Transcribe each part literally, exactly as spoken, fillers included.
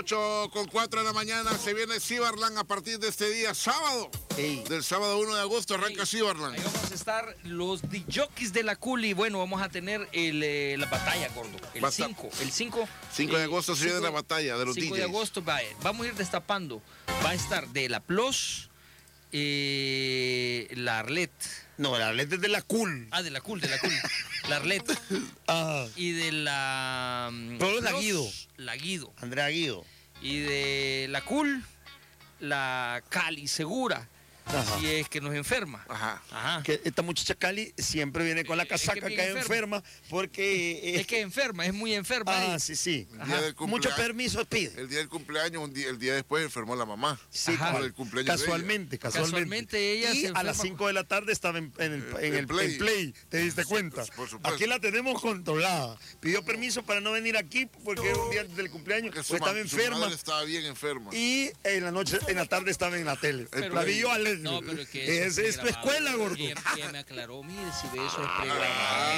ocho con cuatro de la mañana se viene Cibarland a partir de este día, sábado. Ey. Del sábado uno de agosto arranca Cibarland. Ahí vamos a estar los D-Jockeys de la Culi. Bueno, vamos a tener el, eh, la batalla, gordo. El cinco. El cinco. cinco de agosto se viene la batalla de los D Js. cinco de agosto, va, vamos a ir destapando. Va a estar de la Plus, eh, la Arlet. No, la Arlet es de la Cool. Ah, de la Cool, de la Cool. La Arlet. Ah. Y de la... Pero la Guido. La Guido. Andrea Guido. Y de la Cool, la Cali Segura. Ajá. Si es que nos enferma. Ajá. Ajá. Que esta muchacha Cali siempre viene con la casaca es que, que enferma. enferma porque... Eh, es que enferma, es muy enferma. Ah, sí, sí. Mucho permiso pide. El día del cumpleaños, un día, el día después enfermó la mamá. Sí, por el cumpleaños casualmente, casualmente. Casualmente ella y se a las cinco de la tarde estaba en, en, el, en, en el play. play. ¿Te diste cuenta? Por supuesto. Aquí la tenemos controlada. Pidió permiso para no venir aquí porque era un día del cumpleaños. Pues estaba enferma. Su madre estaba bien enferma. Y en la noche, en la tarde estaba en la tele. Pero, la vi yo alegre. No, pero es que es, es tu escuela, gordo. Y ella me aclaró, mire, si ve eso es pregrabado.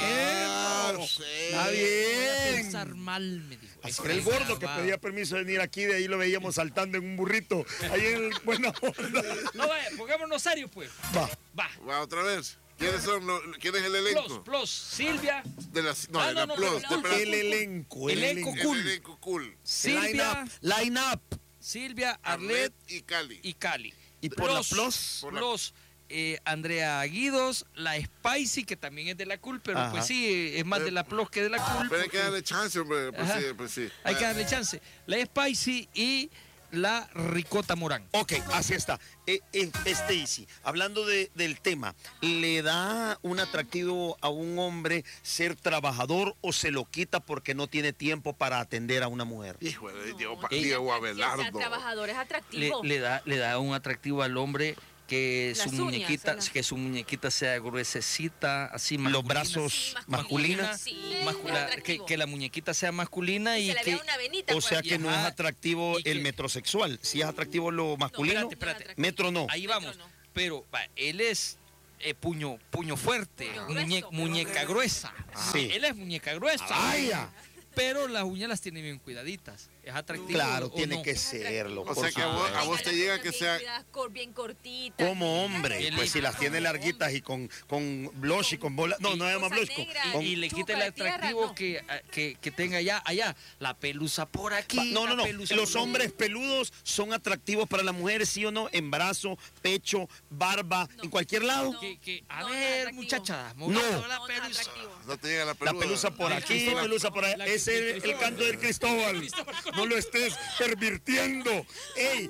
Ah, no sé. Está bien. Pensar mal, me dijo. Así era el gordo que pedía permiso de venir aquí, de ahí lo veíamos saltando en un burrito, ahí en el Buena Onda. No, vaya, pongámonos serio, pues. Va. Va. Va otra vez. ¿Quiénes son? Los, ¿Quién es el elenco? Plus, Plus, Silvia. De la, no, ah, de la no, no, Plus. No, de el elenco. El elenco cool. El elenco cool. Silvia. Line up. Silvia, Arlet, Arlet y Cali. Y Cali. Y por Plus, la Plus. Plus. Eh, Andrea Guidos, la Spicy, que también es de la Cool, pero Ajá. pues sí, es más de la Plus que de la Cool. Pero hay que darle chance, hombre. Pues sí, pues sí. Hay que darle chance. La Spicy y la Ricota Morán. Ok, así está. Eh, eh, Stacy, hablando de, del tema, ¿le da un atractivo a un hombre ser trabajador o se lo quita porque no tiene tiempo para atender a una mujer? Hijo de Diego, Diego Abelardo. Ser trabajador es atractivo. Le, le, da, le da un atractivo al hombre que Las su uñas, muñequita las... que su muñequita sea gruesecita, así masculina, los brazos sí, masculinas, sí, masculina, que, que la muñequita sea masculina y, y se que le vea una venita, o sea pues. que no es atractivo que, el metrosexual, si es atractivo lo masculino, no, espérate, espérate. metro no. Ahí vamos, no. Pero va, él es eh, puño puño fuerte, puño muñe, grueso, muñeca gruesa. Ah. Sí. Él es muñeca gruesa. Ay, pero las uñas las tiene bien cuidaditas. ¿Es atractivo? Claro, tiene no? que serlo. O sea que a vos, a vos te llega que sea bien cortita. Como hombre, bien pues si las tiene larguitas y con, con blush y con bola. No, no se llama blush. Con, y, y le quita el atractivo tierra, no. que, que, que tenga allá, allá. La pelusa por aquí. No, no, no. Los por hombres peludos son atractivos para las mujeres, sí o no, en brazo, pecho, barba, no. en cualquier lado. No. Que, que, a no, ver, no muchachas, no. La pelusa. No te llega la pelusa. La pelusa por aquí, la pelusa por allá. Ese es el canto del Cristóbal. No lo estés pervirtiendo. Ey,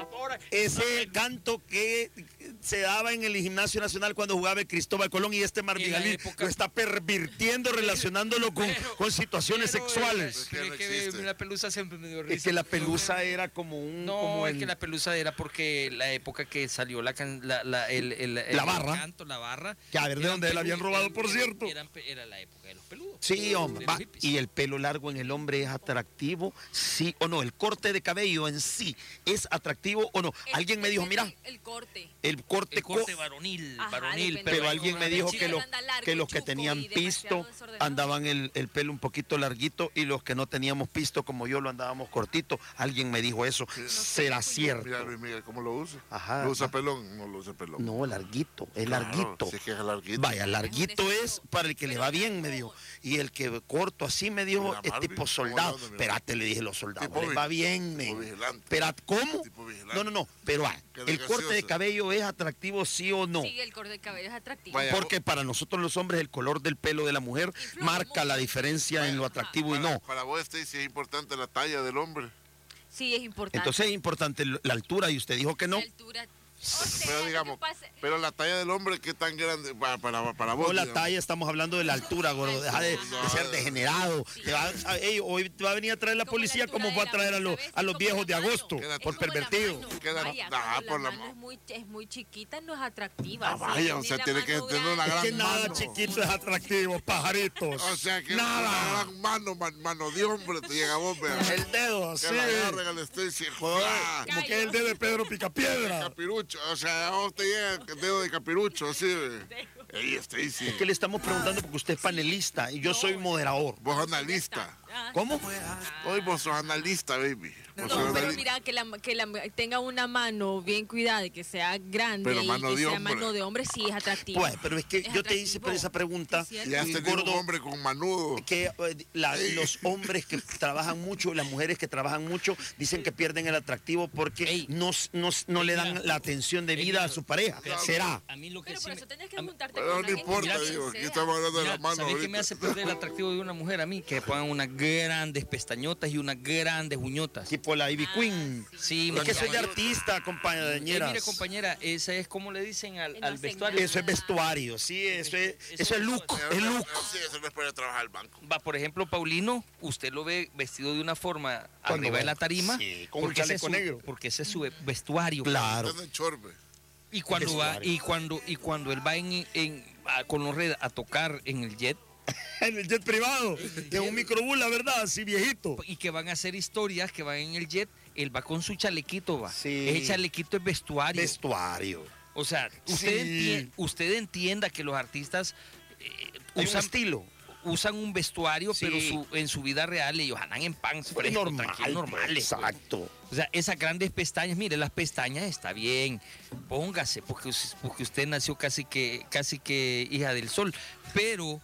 ese canto que se daba en el Gimnasio Nacional cuando jugaba el Cristóbal Colón y este Marvigalí época... lo está pervirtiendo, relacionándolo con, pero, con situaciones pero, sexuales. Pero, pero, que, que la pelusa siempre me dio risa. Es que la pelusa era como un... No, como es el... que la pelusa era porque la época que salió la la, la, el, el, el, la barra. El canto, la barra. Que a ver de dónde la habían robado, por cierto. Era, era la época de los peludos. Sí, hombre. Va, y el pelo largo en el hombre es atractivo, sí o no. El corte de cabello en sí es atractivo o no. El, alguien me dijo, mira. El corte. El corte, el corte varonil. Ajá, varonil pero, pero alguien me dijo que, lo, que los que tenían pisto andaban el, el pelo un poquito larguito y los que no teníamos pisto como yo lo andábamos cortito. Alguien me dijo eso. No será sé, cierto. Mira, mira cómo lo usa. Ajá. ¿Lo usa pelón? No lo usa pelón. No, larguito. Es claro, larguito. Si es que es larguito. Vaya, larguito es para el que le va bien, me dijo. Y el que corto así me dijo es tipo soldado. Espérate, le dije los soldados. Les va bien, Espérate, ¿cómo? No, no, no. Pero ah, el corte de cabello es atractivo, sí o no. Sí, el corte de cabello es atractivo. Vaya, porque para nosotros los hombres el color del pelo de la mujer marca mucho. La diferencia Vaya, en lo atractivo para, y no. Para vos, Stacy, es importante la talla del hombre. Sí, es importante. Entonces es importante la altura y usted dijo que no. La altura. O sea, pero digamos, pero la talla del hombre, ¿qué tan grande para, para, para vos? No, la digamos. talla, estamos hablando de la altura, gordo. Deja de, de ser degenerado. Sí. Te va, a, ey, hoy te va a venir a traer la policía como va a traer a, lo, a los viejos de agosto por pervertido. Vaya, ah, por la mano es muy, es muy chiquita, no es atractiva. Ah, vaya, sí, o sea, tiene que tener una gran es que nada mano. Chiquito es atractivo, pajaritos. O sea, que nada. Una gran mano, man, mano de hombre, te llega a vos, vea. El dedo, así. Que la agarren al Stacy. Ah, como que es el dedo de Pedro Picapiedra. Capirucho, o sea, te llega el dedo de capirucho, así. Ey, Stacy. Es que le estamos preguntando porque usted es panelista y yo soy moderador. Vos analista. ¿Cómo? Hoy vos sos analista, baby. No, no, pero mira, que la, que la tenga una mano bien cuidada y que sea grande pero y mano que de sea hombre. mano de hombre, sí es atractivo. Pues, pero es que es yo te hice por esa pregunta. Ya has tenido un hombre con manudo. Que eh, la, los hombres que trabajan mucho, las mujeres que trabajan mucho, dicen que pierden el atractivo porque Ey. no, no, no Ey, le dan mira. la atención de vida a su pareja. Pero- ¿Será? A mí lo que Pero sí por me- eso tenés que a mí- juntarte Pero con no alguien importa, que digo, sea. aquí estamos hablando de Mira, la mano ¿sabés qué me ahorita. hace perder el atractivo de una mujer a mí? Que pongan unas grandes pestañotas y unas grandes uñotas. Tipo la Ivy Ah, Queen. Sí, Es que soy de mañana- artista, Eh, compañeras. mire, compañera, esa es como le dicen al, No al hacen vestuario. Eso es vestuario, sí, eso es, eso es look, es look. Sí, eso no es para trabajar al banco. Va, por ejemplo, Paulino, usted lo ve vestido de una forma Cuando arriba va- de la tarima. sí, con un porque ese es chaleco su- negro. Porque ese es su vestuario. Claro. Están en chorbe. Y cuando va, Vestuario. y cuando, y cuando él va en, en- a- con los redes a tocar en el jet, En el jet privado, de un microbús, la verdad, así viejito. y que van a hacer historias, que van en el jet, él va con su chalequito, va. Sí. Ese chalequito es vestuario. Vestuario. O sea, usted, Sí. entien- usted entienda que los artistas eh, Hay un usan, estilo. usan un vestuario, Sí. pero su- en su vida real ellos andan en pants Pero frescos, normal, tranquilos, normales. pues. exacto. O sea, esas grandes pestañas, mire, las pestañas está bien, póngase, porque, us- porque usted nació casi que, casi que hija del sol, pero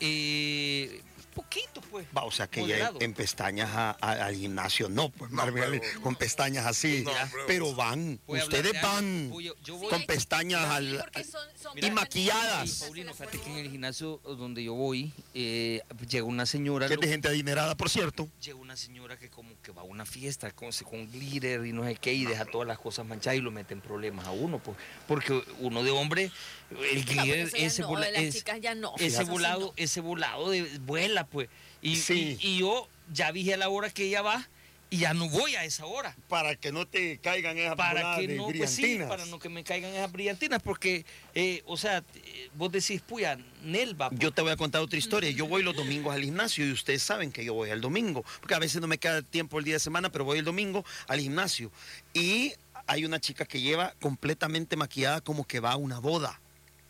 eh, poquito, pues. Va, o sea que ya moderado. en, en pestañas a- a- al gimnasio, no, pues, Maribel, pero- con pestañas así, No, pero, pero- van, Voy a hablar ustedes de algo. van Voy- yo voy- con pestañas Sí, al, porque son- son y grandes. maquilladas. Sí, Paulino, fíjate que en el gimnasio donde yo voy, eh, llega una señora. que es de lo- gente adinerada, por cierto. Llega una señora que como que va a una fiesta con, con glitter y no sé qué y deja todas las cosas manchadas y lo mete en problemas a uno, pues, porque uno de hombre, el No, pero glitter, eso ya ese, no, vola- de las es- chicas ya no. ese Eso sí volado, no. ese volado de vuela, pues. Y, Sí. y, y yo ya dije a la hora que ella va y ya no voy a esa hora. Para que no te caigan esas Para voladas que de no, pues sí, brillantinas. para no que me caigan esas brillantinas, porque, eh, o sea, eh, vos decís, puya, Nelva. Yo te voy a contar otra historia. Yo voy los domingos al gimnasio y ustedes saben que yo voy el domingo, porque a veces no me queda tiempo el día de semana, pero voy el domingo al gimnasio. Y hay una chica que lleva completamente maquillada como que va a una boda.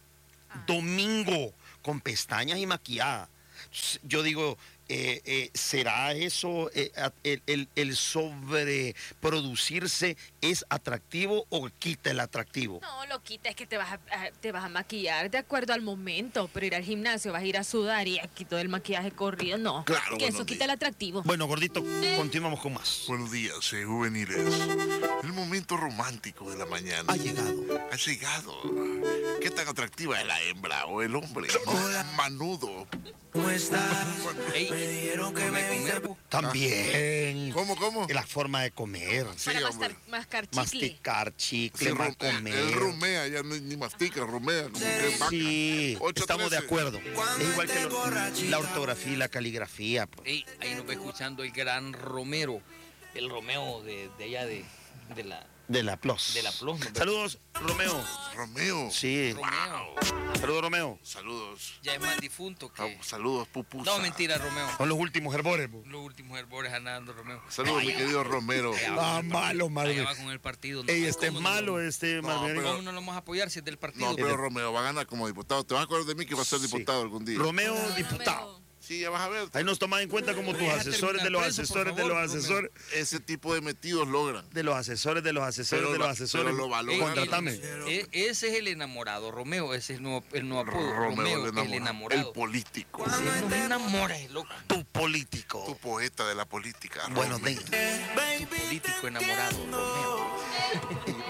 Domingo, con pestañas y maquillada. Yo digo, eh, eh, ¿será eso, eh, a- el, el, el sobreproducirse es atractivo o quita el atractivo? No, lo quita, es que te vas, a, a- te vas a maquillar de acuerdo al momento, pero ir al gimnasio, vas a ir a sudar y aquí todo el maquillaje corrido, no. Claro, que eso buenos quita el atractivo. Bueno, gordito, continuamos con más. Buenos días, eh, juveniles. El momento romántico de la mañana. Ha llegado. Ha llegado. ¿Qué tan atractiva es la hembra o el hombre? Manudo. Ey, come, comer, po. También. ¿Cómo, cómo? La forma de comer. Sí, Para hombre. mascar, mascar chicle. Masticar chicle, Sí, más rum- comer. él rumea, ya ni, ni mastica, rumea. Como que vaca. Sí, ocho estamos de trece. acuerdo. Es igual que lo- la ortografía y la caligrafía. Pues. Ey, ahí nos va escuchando el gran Romero, el Romeo de, de allá de, de la... De la Plus. De la Plus, ¿no? Saludos, Romeo. Romeo. Sí. Romeo. Saludos, Romeo. Saludos. Ya es más difunto que... Ah, Saludos, pupusa. No, mentira, Romeo. Son los últimos herbores. pues. Los últimos herbores andando, Romeo. Saludos, mi querido Romero. Allá va Ah, con el malo, partido. malo. Allá va con el partido. Ey, No, este es ¿cómo no malo, lo- este No, Margarita. pero- ¿Cómo no lo vamos a apoyar si es del partido? No, pero Romeo va a ganar como diputado. ¿Te vas a acordar de mí que va a ser Sí. diputado algún día? Romeo, No, diputado. Romeo. Sí, ya vas a ver. Ahí nos toman en cuenta como tus Deja asesores terminar de los preso, por asesores de favor, los asesores. Ese tipo de metidos logran. De los asesores de los asesores Pero de lo- los asesores. pero lo valoran. Contrátame. E- ese es el enamorado, Romeo. Ese es el nuevo, el nuevo apodo. Romeo, Romeo, el, el enamorado. enamorado. El político. Si él no me enamora, es loco. Tu político. Tu poeta de la política. Bueno, Romeo. de- Tu político enamorado, Romeo.